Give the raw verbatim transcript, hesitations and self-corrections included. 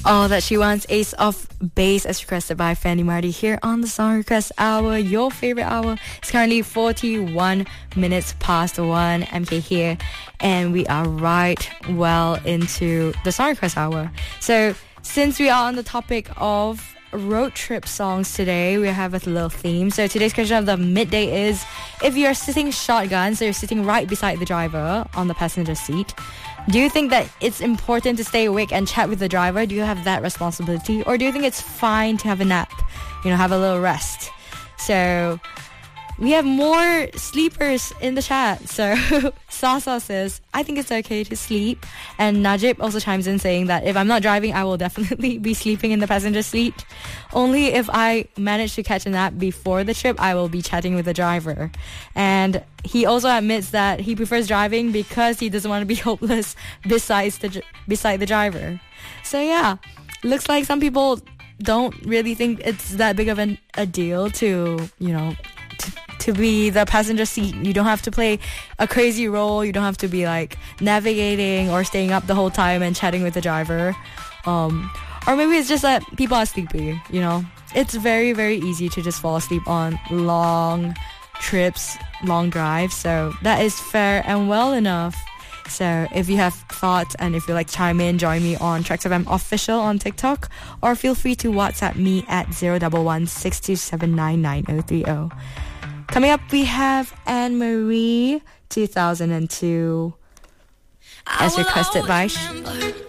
All That She Wants, Ace of Base, as requested by Fanny Marty here on the Song Request Hour, your favorite hour. It's currently forty-one minutes past one. M K here, and we are right well into the Song Request Hour. So since we are on the topic of road trip songs today, we have a little theme. So today's question of the midday is, if you're sitting shotgun, so you're sitting right beside the driver on the passenger seat, do you think that it's important to stay awake and chat with the driver? Do you have that responsibility? Or do you think it's fine to have a nap? You know, have a little rest? So we have more sleepers in the chat. So Sasa says, I think it's okay to sleep. And Najib also chimes in saying that if I'm not driving, I will definitely be sleeping in the passenger seat. Only if I manage to catch a nap before the trip, I will be chatting with the driver. And he also admits that he prefers driving because he doesn't want to be hopeless besides the, beside the driver. So yeah, looks like some people don't really think it's that big of an, a deal to, you know, to, to be the passenger seat. You don't have to play a crazy role. You don't have to be like navigating or staying up the whole time and chatting with the driver. Um, or maybe it's just that people are sleepy, you know. It's very, very easy to just fall asleep on long trips, long drives. So that is fair and well enough. So if you have thoughts and if you like chime in, join me on Tracks F M Official on TikTok, or feel free to WhatsApp me at zero one one six two seven nine nine zero three zero. Coming up, we have Anne Marie two thousand two as requested by